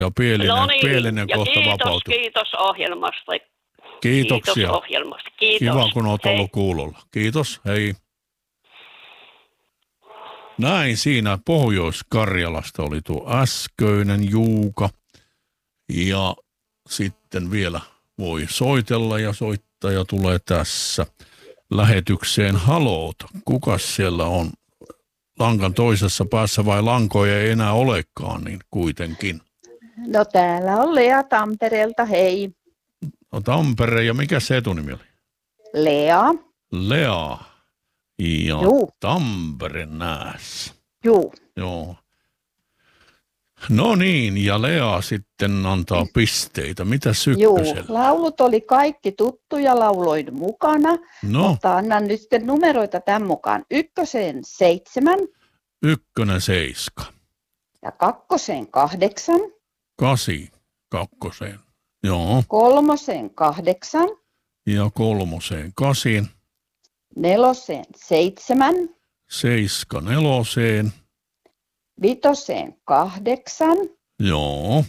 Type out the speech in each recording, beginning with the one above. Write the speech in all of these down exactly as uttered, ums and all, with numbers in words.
Ja Pielinen, No niin, Pielinen ja kohta kiitos, vapautuu. kiitos ohjelmasta. Kiitoksia. Kiitos ohjelmasta. Kiitos. Kiva, kun olet Hei. ollut kuulolla. Kiitos, hei. Näin siinä Pohjois-Karjalasta oli tuo äsköinen Juuka. Ja sitten vielä voi soitella ja soittaja tulee tässä lähetykseen. Haloot, kukas siellä on? Lankan toisessa päässä vai lankoja ei enää olekaan, niin kuitenkin. No täällä on Lea Tampereelta, hei. No Tampere, ja mikä se etunimi oli? Lea. Lea. Ja Juu. Tampere nääs. Juu. Joo. No niin, ja Lea sitten antaa pisteitä. Mitä Juu, ykkösellä? laulut oli kaikki tuttuja, lauloin mukana. No, Mutta annan nyt sitten numeroita tämän mukaan. Ykköseen seitsemän ykkönen seiska. ja kakkoseen kahdeksan, Kasi kakkoseen. Joo. kolmoseen kahdeksan, Ja kolmoseen kasin. neloseen seitsemän, Seiska neloseen. vitoseen kahdeksan, Joo.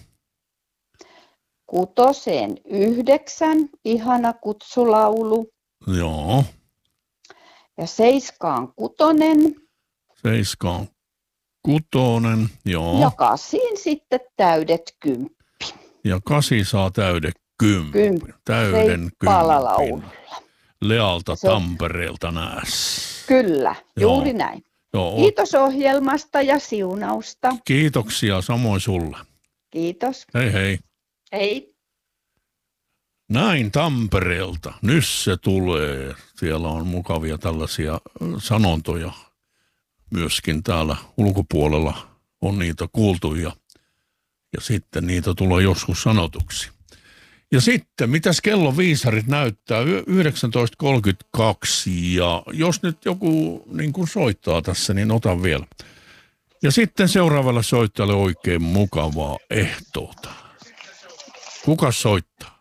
kutoseen yhdeksän, ihana kutsulaulu, Joo. ja seiskaan kutonen, Seiska on kutonen. Joo. ja kasiin sitten täydet kymppi. Ja kasi saa täyden kymppi. Kymppi. Täyden Reippaalla kympin. laululla. Lealta Se on- Tampereelta nääs. Kyllä, juuri Joo. näin. Joo. Kiitos ohjelmasta ja siunausta. Kiitoksia samoin sulle. Kiitos. Hei hei. Hei. Näin Tampereelta. Nyt se tulee. Siellä on mukavia tällaisia sanontoja. Myöskin täällä ulkopuolella on niitä kuultu ja, ja sitten niitä tulee joskus sanotuksi. Ja sitten, mitäs kello viisarit näyttää? Y- yhdeksäntoista kolmekymmentäkaksi ja jos nyt joku niin kuin soittaa tässä, niin otan vielä. Ja sitten seuraavalle soittajalle oikein mukavaa ehtoota. Kuka soittaa?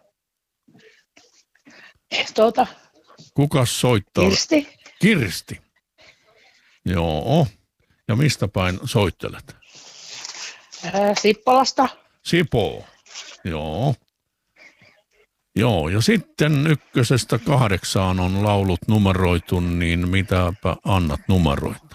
Tuota, Kuka soittaa? Kirsti, Kirsti. Joo. Ja mistä päin soittelet? ää, Sippolasta, Sipoo. Joo. Joo, ja sitten ykkösestä kahdeksaan on laulut numeroitu, niin mitäpä annat numeroita?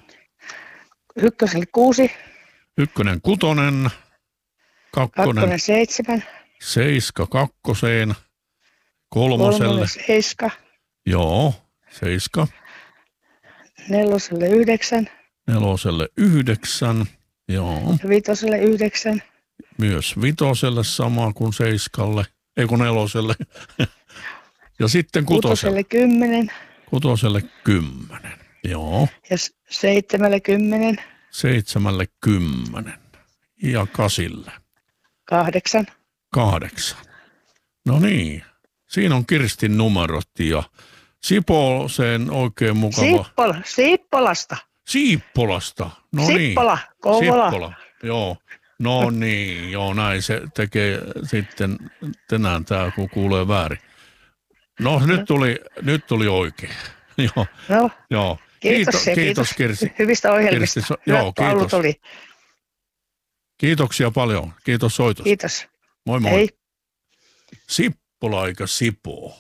ykköselle kuusi, Ykkönen kutonen, kakkonen, kakkonen seitsemän, seiska kakkoseen, kolmoselle, kolmonen seiska, joo, seiska, neloselle yhdeksän, neloselle yhdeksän, joo, ja vitoselle yhdeksän, myös vitoselle sama kuin seiskalle, ei kun neloselle, ja sitten kutoselle, kutoselle kymmenen, kutoselle kymmenen, joo, ja s- seitsemälle kymmenen, seitsemälle kymmenen, ja kasille kahdeksan. kahdeksan. No niin, siinä on Kirstin numerot ja Sipooseen oikein mukava. Sippola, Sippolasta, Siippolasta, no niin. Sippola, Kouvola. Sippola, joo. No niin, joo näin se tekee sitten tänään tämä, kun kuulee väärin. No nyt tuli, nyt tuli oikein. joo, No, joo. kiitos, Kiitos, ja kiitos Kirsi. Hyvistä ohjelmista. Kirsti, so- Hyvät joo, laulut kiitos. oli. Kiitoksia paljon. Kiitos soitosta. Kiitos. Moi moi. Hei. Sippola eikä Sipoo.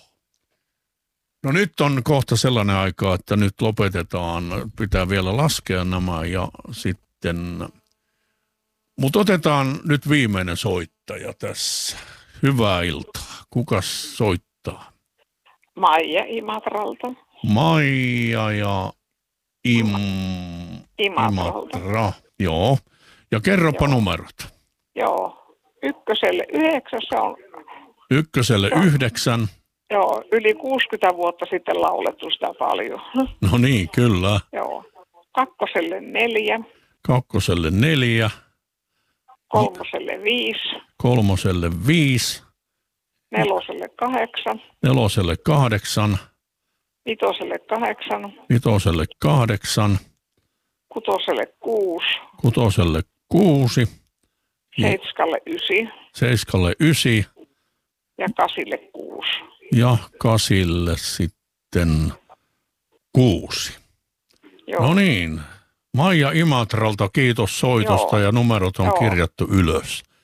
No nyt on kohta sellainen aika, että nyt lopetetaan. Pitää vielä laskea nämä ja sitten... Mutta otetaan nyt viimeinen soittaja tässä. Hyvää iltaa. Kukas soittaa? Maija Imatralta. Maija ja Im... Imatralta. Imatra. Joo. Ja kerropa Joo. numerot. Joo. Ykköselle yhdeksän, se on Ykköselle yhdeksän. joo, yli kuusikymmentä vuotta sitten laulettu sitä paljon. No niin, kyllä. Joo. Kakkoselle neljä, Kakkoselle neljä. kolmoselle viisi, Kolmoselle viisi. neloselle kahdeksan, Neloselle kahdeksan. vitoselle kahdeksan, Vitoselle kahdeksan. kutoselle kuusi, Kutoselle kuusi. Ja seitskalle ysi seiskalle ysi. ja kasille kuusi. Ja kasille sitten kuusi. Joo. No niin. Maija Imatralta kiitos soitosta Joo. ja numerot on Joo. kirjattu ylös.